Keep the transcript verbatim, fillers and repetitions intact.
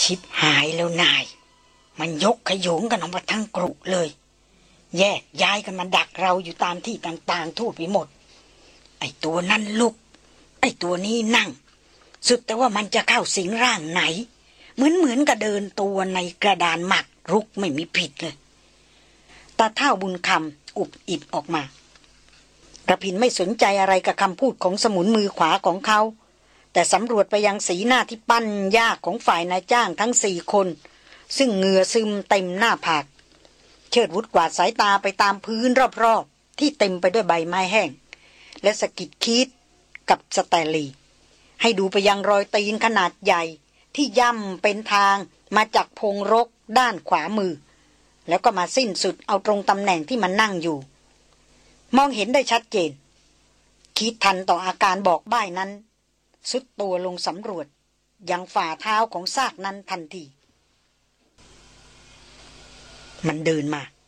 ชิบหายแล้วนายมันยกขโยงกันออกมาทั้งกรุเลยแยกย้ายกันมาดักเราอยู่ตามที่ต่างๆทั่วไปหมดไอ้ตัวนั่นลุกไอ้ตัวนี้นั่งสุดแต่ว่ามันจะเข้าสิงร่างไหนเหมือนเหมือนกับเดินตัวในกระดานหมักรุกไม่มีผิดเลยตาเฒ่าบุญคำอุบอิบออกมากระพินไม่สนใจอะไรกับคำพูดของสมุนมือขวาของเขาแต่สำรวจไปยังสีหน้าที่ปั้นยากของฝ่ายนายจ้างทั้งสี่คนซึ่งเหงื่อซึมเต็มหน้าผากเชิดวุฒกวาดสายตาไปตามพื้นรอบๆที่เต็มไปด้วยใบไม้แห้งและสะกิดคีดกับสแตลลีให้ดูไปยังรอยตีนขนาดใหญ่ที่ย่ำเป็นทางมาจากพงรกด้านขวามือแล้วก็มาสิ้นสุดเอาตรงตำแหน่งที่มันนั่งอยู่มองเห็นได้ชัดเจนคิดทันต่ออาการบอกใบ้นั้นสุดตัวลงสำรวจยังฝ่าเท้าของซากนั้นทันทีมันเดินมา